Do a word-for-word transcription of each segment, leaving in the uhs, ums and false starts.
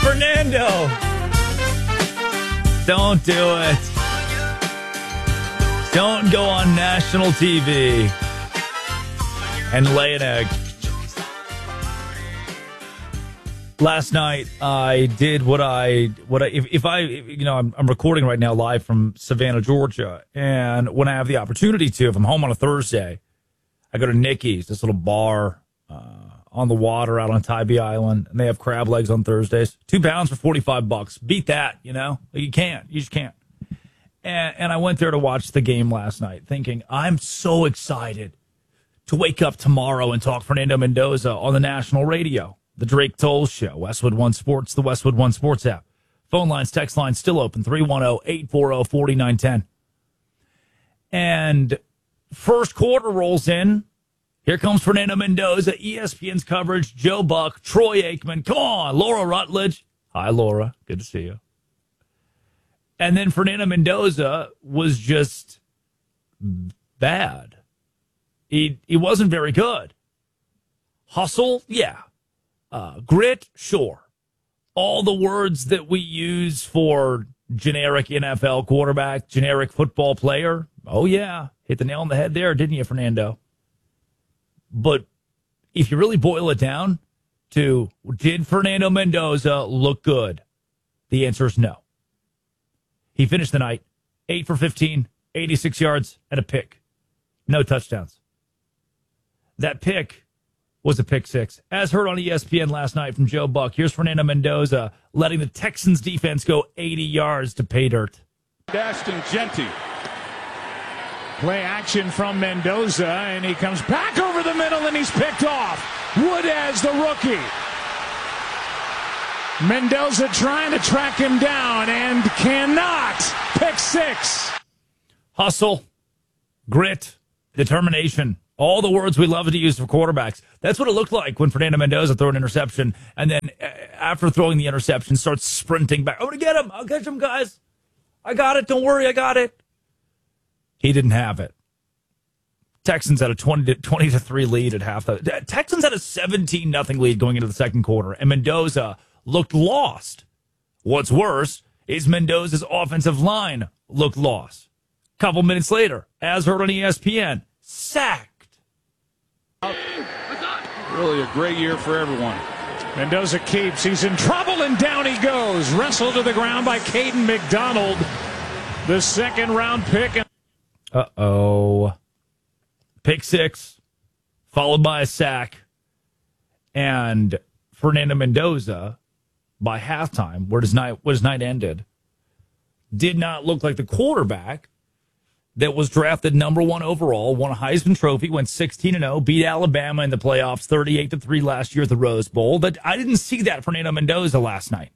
Fernando. Don't do it. Don't go on national T V and lay an egg. Last night, I did what I, what I, if, if I, you know, I'm, I'm recording right now live from Savannah, Georgia. And when I have the opportunity to, if I'm home on a Thursday, I go to Nicky's, this little bar uh, on the water out on Tybee Island. And they have crab legs on Thursdays. Two pounds for forty-five bucks. Beat that, you know? You can't. You just can't. And, and I went there to watch the game last night thinking, I'm so excited to wake up tomorrow and talk Fernando Mendoza on the national radio. The Drake Toll Show, Westwood One Sports, the Westwood One Sports app. Phone lines, text lines still open, three one zero, eight four zero, four nine one zero. And first quarter rolls in. Here comes Fernando Mendoza, E S P N's coverage, Joe Buck, Troy Aikman. Come on, Laura Rutledge. Hi, Laura. Good to see you. And then Fernando Mendoza was just bad. He, he wasn't very good. Hustle, yeah. Uh, grit, sure. All the words that we use for generic N F L quarterback, generic football player. Oh, yeah. Hit the nail on the head there, didn't you, Fernando? But if you really boil it down to, did Fernando Mendoza look good? The answer is no. He finished the night eight for fifteen, eighty-six yards, and a pick. No touchdowns. That pick was a pick six. As heard on E S P N last night from Joe Buck, here's Fernando Mendoza letting the Texans defense go eighty yards to pay dirt. Ashton Genty. Play action from Mendoza, and he comes back over the middle, and he's picked off. Wood as the rookie. Mendoza trying to track him down and cannot. Pick six. Hustle, grit, determination. All the words we love to use for quarterbacks. That's what it looked like when Fernando Mendoza threw an interception, and then after throwing the interception, starts sprinting back. I'm going to get him. I'll catch him, guys. I got it. Don't worry. I got it. He didn't have it. Texans had a twenty to three lead at half. Texans had a seventeen nothing lead going into the second quarter, and Mendoza looked lost. What's worse is Mendoza's offensive line looked lost. A couple minutes later, as heard on E S P N, sacked. Really a great year for everyone. Mendoza keeps. He's in trouble, and down he goes. Wrestled to the ground by Caden McDonald. The second round pick. Uh-oh. Pick six, followed by a sack. And Fernando Mendoza, by halftime, where his night, where his night ended, did not look like the quarterback that was drafted number one overall, won a Heisman Trophy, went sixteen and oh, beat Alabama in the playoffs thirty-eight to three last year at the Rose Bowl. But I didn't see that Fernando Mendoza last night.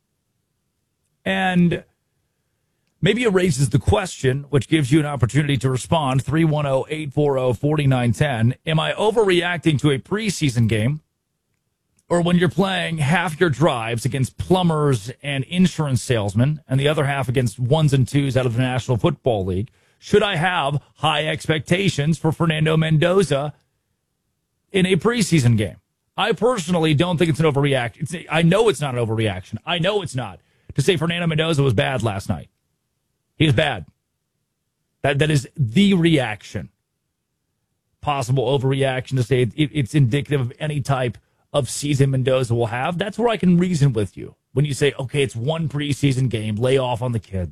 And maybe it raises the question, which gives you an opportunity to respond, three one zero, eight four zero, four nine one zero. Am I overreacting to a preseason game? Or when you're playing half your drives against plumbers and insurance salesmen and the other half against ones and twos out of the National Football League, should I have high expectations for Fernando Mendoza in a preseason game? I personally don't think it's an overreaction. It's, I know it's not an overreaction. I know it's not. To say Fernando Mendoza was bad last night. He was bad. That That is the reaction. Possible overreaction to say it, it's indicative of any type of season Mendoza will have. That's where I can reason with you. When you say, okay, it's one preseason game, lay off on the kid.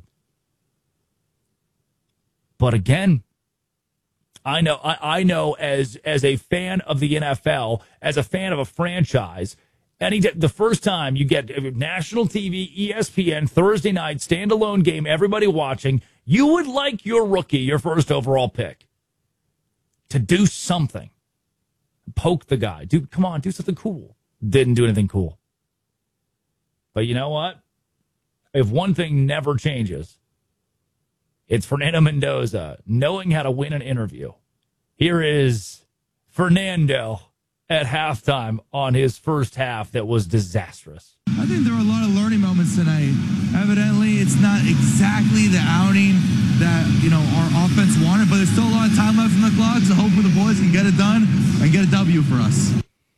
But again, I know I, I know as as a fan of the N F L, as a fan of a franchise, any the first time you get national T V, E S P N, Thursday night, standalone game, everybody watching, you would like your rookie, your first overall pick, to do something. Poke the guy. Dude, come on, do something cool. Didn't do anything cool. But you know what? If one thing never changes, it's Fernando Mendoza knowing how to win an interview. Here is Fernando at halftime on his first half that was disastrous. I think there were a lot of learning moments tonight. Evidently, it's not exactly the outing that, you know, our offense wanted, but there's still a lot of time left in the clock, so hopefully the boys can get it done and get a W for us.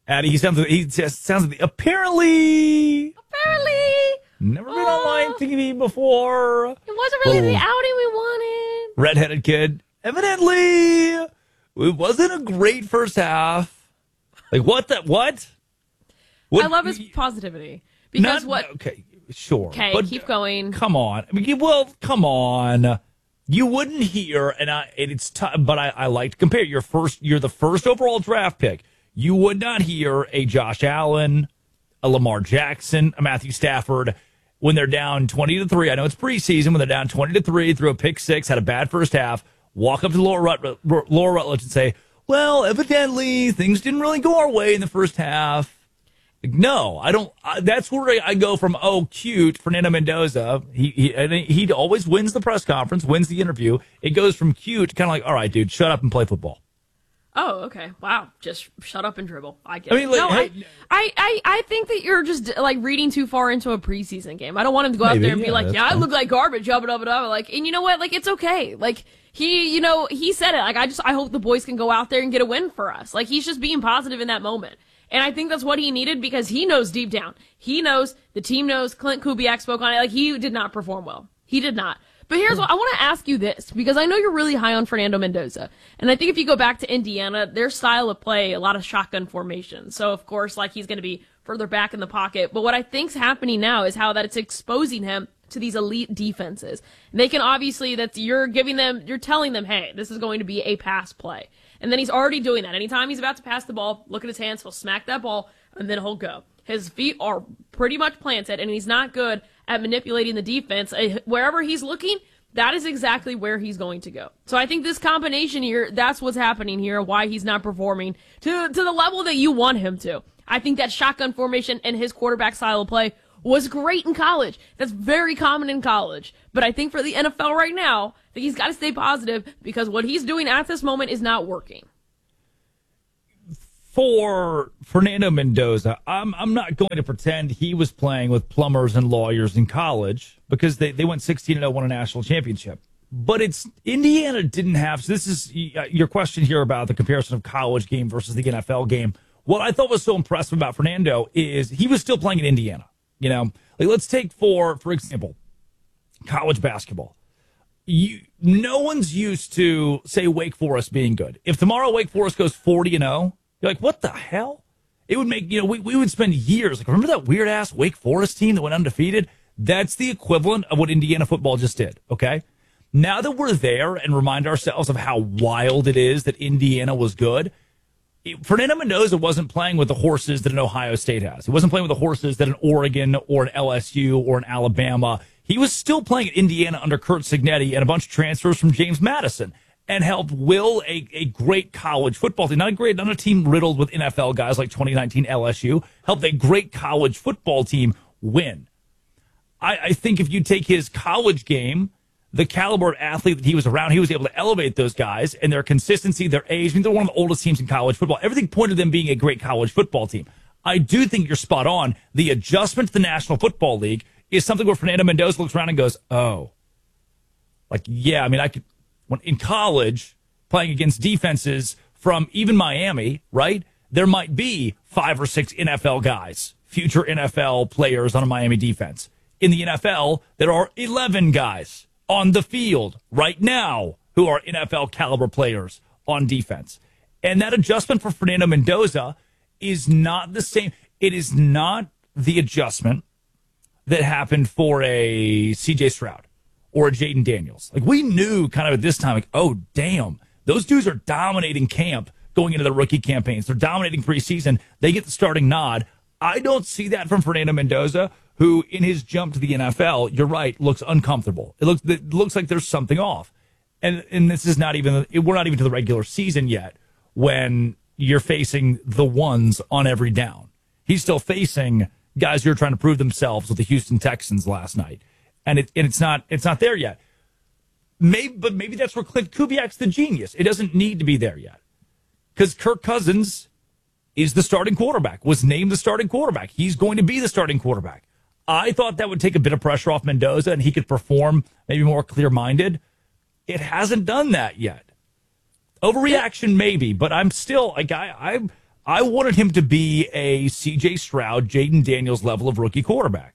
Addie, he sounds, he just sounds like, apparently, Apparently. never been on live T V before. It wasn't really Little the outing we wanted. Redheaded kid. Evidently, it wasn't a great first half. Like, what the, what? what I love his positivity. Because not, what... Okay, sure. Okay, but, keep going. Come on. I mean, well, come on. You wouldn't hear, and I, and it's tough, but I, I like to compare. You're first, you're the first overall draft pick. You would not hear a Josh Allen, a Lamar Jackson, a Matthew Stafford when they're down twenty to three. I know it's preseason when they're down twenty to three, threw a pick six, had a bad first half, walk up to Laura, Rut, Laura Rutledge and say, well, evidently things didn't really go our way in the first half. Like, no, I don't. I, that's where I go from, oh, cute, Fernando Mendoza. He, he, and he always wins the press conference, wins the interview. It goes from cute to kind of like, all right, dude, shut up and play football. Oh, okay. Wow. Just shut up and dribble. I get I mean, it. like, no, hey, I, I, I, I think that you're just like reading too far into a preseason game. I don't want him to go out Maybe, there and be yeah, like, that's yeah, I fine. look like garbage, yabba dabba dabba. Like, and you know what? Like, it's okay. Like, he, you know, he said it. Like, I just, I hope the boys can go out there and get a win for us. Like, he's just being positive in that moment. And I think that's what he needed because he knows deep down. He knows, the team knows, Clint Kubiak spoke on it. Like, he did not perform well. He did not. But here's what I want to ask you this, because I know you're really high on Fernando Mendoza. And I think if you go back to Indiana, their style of play, a lot of shotgun formation. So, of course, like, he's going to be further back in the pocket. But what I think's happening now is how that it's exposing him to these elite defenses. And they can obviously, that's, you're giving them, you're telling them, hey, this is going to be a pass play. And then he's already doing that. Anytime he's about to pass the ball, look at his hands, he'll smack that ball, and then he'll go. His feet are pretty much planted, and he's not good at manipulating the defense. Wherever he's looking, that is exactly where he's going to go. So I think this combination here, that's what's happening here, why he's not performing to, to the level that you want him to. I think that shotgun formation and his quarterback style of play was great in college. That's very common in college. But I think for the N F L right now, I think he's got to stay positive because what he's doing at this moment is not working. For Fernando Mendoza, I'm I'm not going to pretend he was playing with plumbers and lawyers in college because they, they went sixteen and oh, won a national championship. But it's Indiana didn't have. So this is your question here about the comparison of college game versus the N F L game. What I thought was so impressive about Fernando is he was still playing in Indiana. You know, like let's take for for example, college basketball. You no one's used to say Wake Forest being good. If tomorrow Wake Forest goes forty and oh, you're like, what the hell? It would make you know we we would spend years like remember that weird ass Wake Forest team that went undefeated. That's the equivalent of what Indiana football just did. Okay, now that we're there and remind ourselves of how wild it is that Indiana was good. Fernando Mendoza wasn't playing with the horses that an Ohio State has. He wasn't playing with the horses that an Oregon or an L S U or an Alabama. He was still playing at Indiana under Curt Cignetti and a bunch of transfers from James Madison and helped will a, a great college football team. Not a great, not a team riddled with N F L guys like twenty nineteen L S U. Helped a great college football team win. I, I think if you take his college game, the caliber of athlete that he was around, he was able to elevate those guys and their consistency, their age. I mean, they're one of the oldest teams in college football. Everything pointed to them being a great college football team. I do think you're spot on. The adjustment to the National Football League is something where Fernando Mendoza looks around and goes, oh, like, yeah, I mean, I could, when in college, playing against defenses from even Miami, right? There might be five or six N F L guys, future N F L players on a Miami defense. In the N F L, there are eleven guys on the field right now who are N F L caliber players on defense. And that adjustment for Fernando Mendoza is not the same. It is not the adjustment that happened for a C J Stroud or a Jaden Daniels. Like we knew kind of at this time, like, oh, damn, those dudes are dominating camp going into the rookie campaigns. They're dominating preseason. They get the starting nod. I don't see that from Fernando Mendoza, who in his jump to the N F L, you're right, looks uncomfortable. It looks it looks like there's something off. And and this is not even, we're not even to the regular season yet when you're facing the ones on every down. He's still facing guys who are trying to prove themselves with the Houston Texans last night. And it and it's not it's not there yet. Maybe, but maybe that's where Clint Kubiak's the genius. It doesn't need to be there yet. Because Kirk Cousins is the starting quarterback, was named the starting quarterback. He's going to be the starting quarterback. I thought that would take a bit of pressure off Mendoza and he could perform maybe more clear-minded. It hasn't done that yet. Overreaction, maybe, but I'm still like I, I, I wanted him to be a C J Stroud, Jaden Daniels level of rookie quarterback.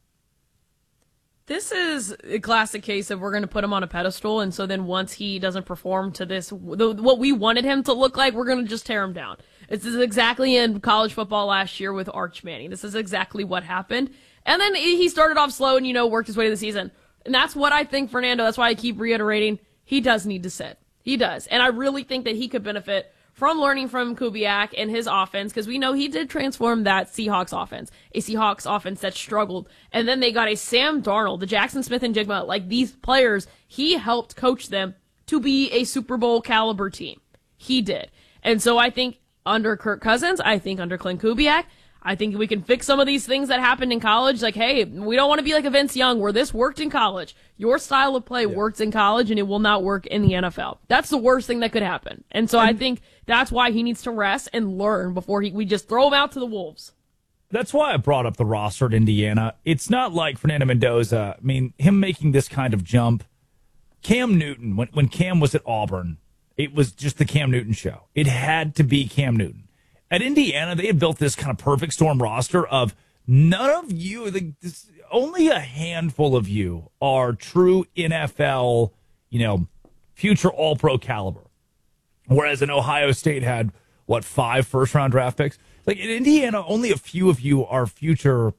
This is a classic case of we're going to put him on a pedestal, and so then once he doesn't perform to this, the, what we wanted him to look like, we're going to just tear him down. This is exactly in college football last year with Arch Manning. This is exactly what happened. And then he started off slow and, you know, worked his way to the season. And that's what I think, Fernando, that's why I keep reiterating, he does need to sit. He does. And I really think that he could benefit from learning from Kubiak and his offense, because we know he did transform that Seahawks offense, a Seahawks offense that struggled. And then they got a Sam Darnold, the Jackson Smith and Jigma, like these players, he helped coach them to be a Super Bowl caliber team. He did. And so I think under Kirk Cousins, I think under Clint Kubiak, I think we can fix some of these things that happened in college. Like, hey, we don't want to be like a Vince Young where this worked in college. Your style of play yeah. works in college and it will not work in the N F L. That's the worst thing that could happen. And so and I think that's why he needs to rest and learn before he, we just throw him out to the wolves. That's why I brought up the roster at Indiana. It's not like Fernando Mendoza. I mean, him making this kind of jump. Cam Newton, when, when Cam was at Auburn, it was just the Cam Newton show. It had to be Cam Newton. At Indiana, they had built this kind of perfect storm roster of none of you, the, this, only a handful of you are true N F L, you know, future all-pro caliber. Whereas in Ohio State had, what, five first-round draft picks? Like in Indiana, only a few of you are future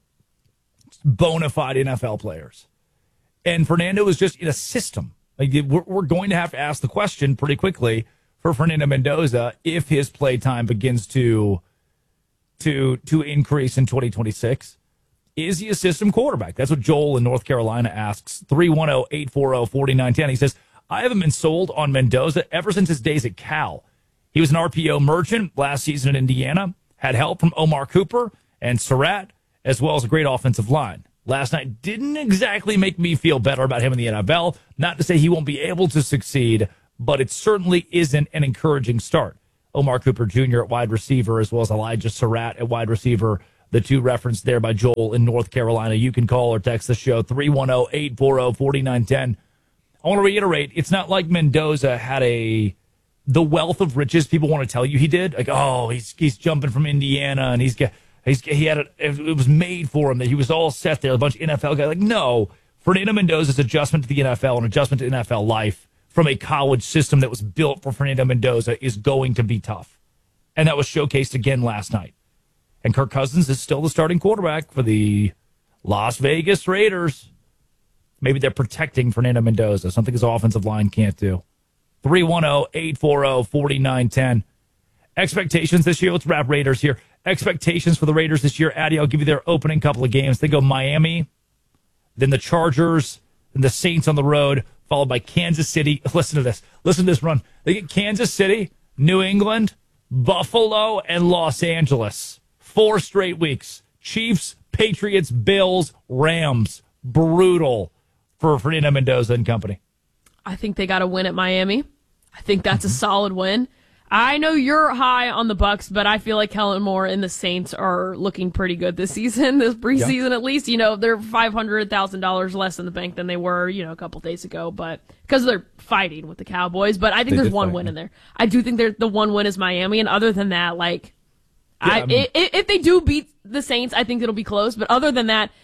bona fide N F L players. And Fernando is just in a system. Like we're, we're going to have to ask the question pretty quickly for Fernando Mendoza if his play time begins to to to increase in twenty twenty-six. Is he a system quarterback? That's what Joel in North Carolina asks. three one zero, eight four zero, four nine one zero. He says, I haven't been sold on Mendoza ever since his days at Cal. He was an R P O merchant last season in Indiana, had help from Omar Cooper and Surratt, as well as a great offensive line. Last night didn't exactly make me feel better about him in the N F L. Not to say he won't be able to succeed, but it certainly isn't an encouraging start. Omar Cooper Junior at wide receiver, as well as Elijah Surratt at wide receiver, the two referenced there by Joel in North Carolina. You can call or text the show, three one zero, eight four zero, four nine one zero. I want to reiterate, it's not like Mendoza had a the wealth of riches people want to tell you he did. Like, oh, he's he's jumping from Indiana, and he's, he's he had a, it was made for him, that he was all set there, a bunch of N F L guys. Like, no, Fernando Mendoza's adjustment to the N F L and adjustment to N F L life from a college system that was built for Fernando Mendoza is going to be tough. And that was showcased again last night. And Kirk Cousins is still the starting quarterback for the Las Vegas Raiders. Maybe they're protecting Fernando Mendoza, something his offensive line can't do. three one zero, eight four zero, four nine one zero. Expectations this year. Let's wrap Raiders here. Expectations for the Raiders this year. Addy, I'll give you their opening couple of games. They go Miami, then the Chargers, then the Saints on the road, followed by Kansas City. Listen to this. Listen to this run. They get Kansas City, New England, Buffalo, and Los Angeles. Four straight weeks. Chiefs, Patriots, Bills, Rams. Brutal for Fernando Mendoza and company. I think they got to win at Miami. I think that's a solid win. I know you're high on the Bucks, but I feel like Kellen Moore and the Saints are looking pretty good this season, this preseason yeah. at least. You know, they're five hundred thousand dollars less in the bank than they were, you know, a couple days ago, but because they're fighting with the Cowboys. But I think they there's one fight, win yeah. in there. I do think the one win is Miami, and other than that, like, yeah, I, I mean, if, if they do beat the Saints, I think it'll be close. But other than that,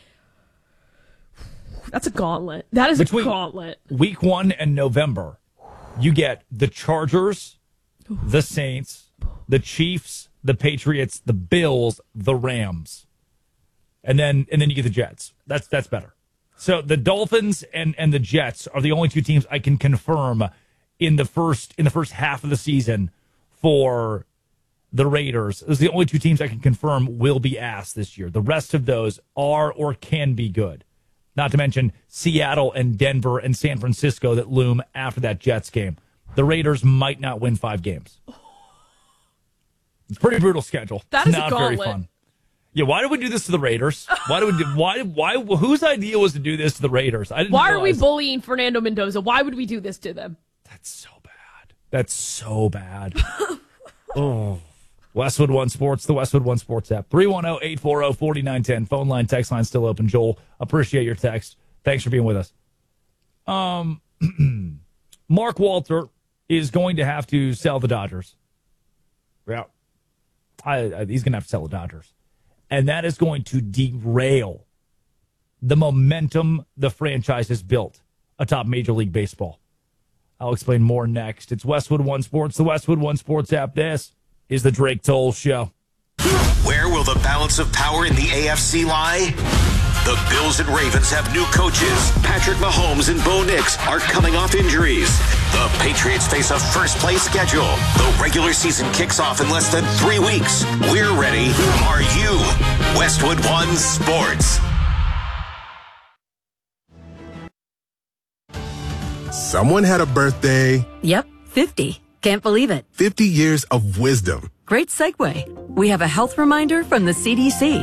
that's a gauntlet. That is Between a gauntlet. Week one and November, you get the Chargers, the Saints, the Chiefs, the Patriots, the Bills, the Rams. And then and then you get the Jets. That's that's better. So the Dolphins and, and the Jets are the only two teams I can confirm in the first in the first half of the season for the Raiders. Those are the only two teams I can confirm will be asked this year. The rest of those are or can be good. Not to mention Seattle and Denver and San Francisco that loom after that Jets game. The Raiders might not win five games. It's a pretty brutal schedule. That it's is not a very gauntlet. fun. Yeah, why did we do this to the Raiders? Why did we do, why why whose idea was to do this to the Raiders? I didn't Why realize. are we bullying Fernando Mendoza? Why would we do this to them? That's so bad. That's so bad. Oh. Westwood One Sports, the Westwood One Sports app. three one zero, eight four zero, four nine one zero. Phone line, text line still open. Joel, appreciate your text. Thanks for being with us. Um, Mark Walter is going to have to sell the Dodgers. Yeah. I, I, he's going to have to sell the Dodgers. And that is going to derail the momentum the franchise has built atop Major League Baseball. I'll explain more next. It's Westwood One Sports, the Westwood One Sports app. This is the Drake Toll Show. Where will the balance of power in the A F C lie? The Bills and Ravens have new coaches. Patrick Mahomes and Bo Nix are coming off injuries. The Patriots face a first-place schedule. The regular season kicks off in less than three weeks. We're ready. Are you? Westwood One Sports. Someone had a birthday. Yep, fifty. Can't believe it. fifty years of wisdom. Great segue. We have a health reminder from the C D C.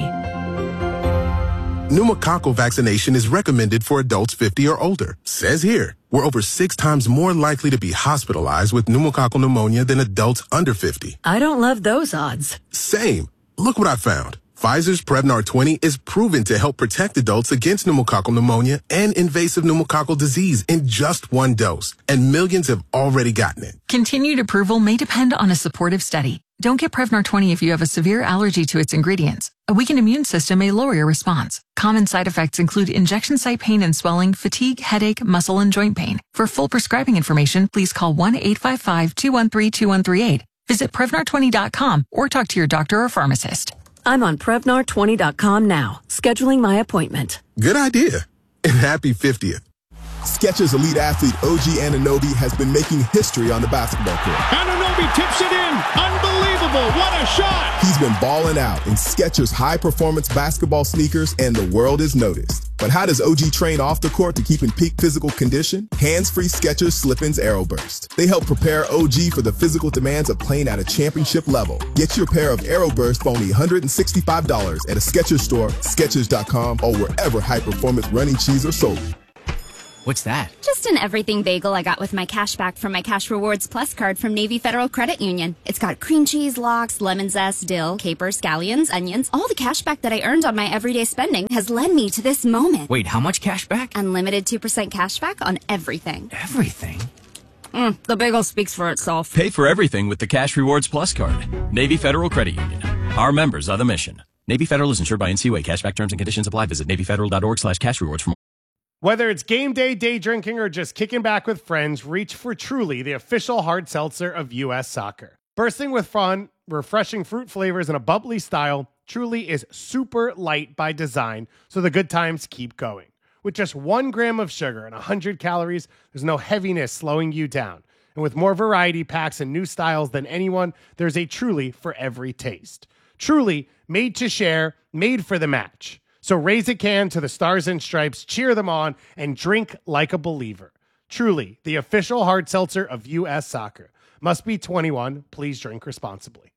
Pneumococcal vaccination is recommended for adults fifty or older. Says here, we're over six times more likely to be hospitalized with pneumococcal pneumonia than adults under fifty. I don't love those odds. Same. Look what I found. Pfizer's Prevnar twenty is proven to help protect adults against pneumococcal pneumonia and invasive pneumococcal disease in just one dose, and millions have already gotten it. Continued approval may depend on a supportive study. Don't get Prevnar twenty if you have a severe allergy to its ingredients. A weakened immune system may lower your response. Common side effects include injection site pain and swelling, fatigue, headache, muscle, and joint pain. For full prescribing information, please call one eight five five, two one three, two one three eight. Visit Prevnar twenty dot com or talk to your doctor or pharmacist. I'm on Prevnar twenty dot com now, scheduling my appointment. Good idea. And happy fiftieth. Skechers elite athlete O G Anunoby has been making history on the basketball court. Anunoby tips it in. Unbelievable. What a shot. He's been balling out in Skechers high-performance basketball sneakers, and the world is noticed. But how does O G train off the court to keep in peak physical condition? Hands-free Skechers Slip-ins Aeroburst. They help prepare O G for the physical demands of playing at a championship level. Get your pair of Aeroburst for only one hundred sixty-five dollars at a Skechers store, Skechers dot com, or wherever high-performance running shoes are sold. What's that? Just an everything bagel I got with my cash back from my Cash Rewards Plus card from Navy Federal Credit Union. It's got cream cheese, lox, lemon zest, dill, capers, scallions, onions. All the cash back that I earned on my everyday spending has led me to this moment. Wait, how much cash back? Unlimited two percent cash back on everything. Everything? Mm, the bagel speaks for itself. Pay for everything with the Cash Rewards Plus card. Navy Federal Credit Union. Our members are the mission. Navy Federal is insured by N C U A. Cashback terms and conditions apply. Visit Navy Federal dot org slash cash rewards for more. Whether it's game day, day drinking, or just kicking back with friends, reach for Truly, the official hard seltzer of U S Soccer. Bursting with fun, refreshing fruit flavors, and a bubbly style, Truly is super light by design, so the good times keep going. With just one gram of sugar and one hundred calories, there's no heaviness slowing you down. And with more variety packs and new styles than anyone, there's a Truly for every taste. Truly, made to share, made for the match. So raise a can to the Stars and Stripes, cheer them on, and drink like a believer. Truly, the official hard seltzer of U S Soccer. Must be twenty-one. Please drink responsibly.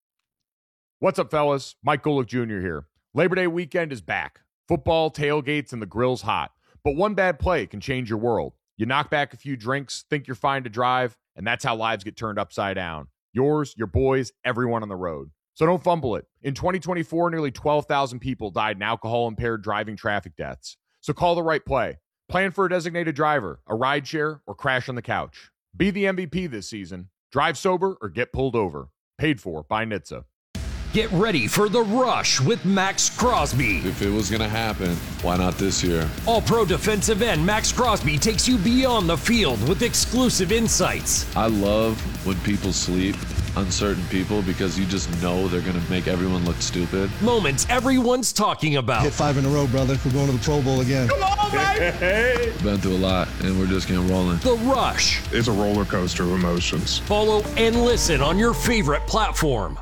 What's up, fellas? Mike Golick Junior here. Labor Day weekend is back. Football, tailgates, and the grill's hot. But one bad play can change your world. You knock back a few drinks, think you're fine to drive, and that's how lives get turned upside down. Yours, your boys, everyone on the road. So don't fumble it. In twenty twenty-four, nearly twelve thousand people died in alcohol-impaired driving traffic deaths. So call the right play. Plan for a designated driver, a rideshare, or crash on the couch. Be the M V P this season. Drive sober or get pulled over. Paid for by N H T S A. Get ready for The Rush with Max Crosby. If it was going to happen, why not this year? All-pro defensive end Max Crosby takes you beyond the field with exclusive insights. I love when people sleep on certain people because you just know they're going to make everyone look stupid. Moments everyone's talking about. Hit five in a row, brother. We're going to the Pro Bowl again. Come on, baby! Been through a lot, and we're just getting rolling. The Rush. It's a roller coaster of emotions. Follow and listen on your favorite platform.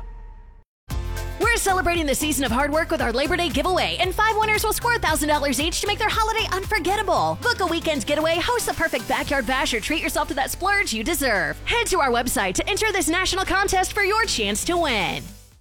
We're celebrating the season of hard work with our Labor Day giveaway, and five winners will score one thousand dollars each to make their holiday unforgettable. Book a weekend getaway, host the perfect backyard bash, or treat yourself to that splurge you deserve. Head to our website to enter this national contest for your chance to win.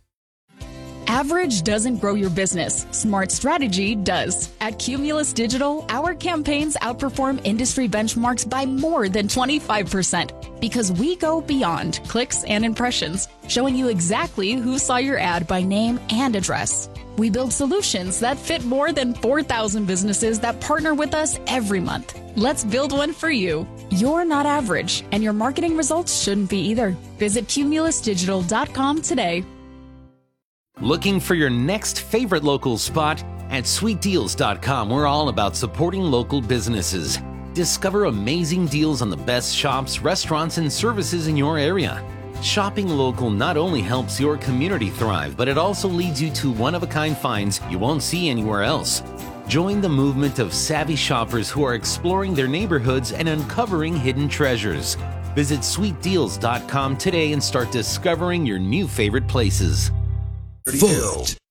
Average doesn't grow your business. Smart strategy does. At Cumulus Digital, our campaigns outperform industry benchmarks by more than twenty-five percent because we go beyond clicks and impressions, showing you exactly who saw your ad by name and address. We build solutions that fit more than four thousand businesses that partner with us every month. Let's build one for you. You're not average, and your marketing results shouldn't be either. Visit cumulus digital dot com today. Looking for your next favorite local spot? At sweet deals dot com, we're all about supporting local businesses. Discover amazing deals on the best shops, restaurants, and services in your area. Shopping local not only helps your community thrive, but it also leads you to one-of-a-kind finds you won't see anywhere else. Join the movement of savvy shoppers who are exploring their neighborhoods and uncovering hidden treasures. Visit sweet deals dot com today and start discovering your new favorite places. Foot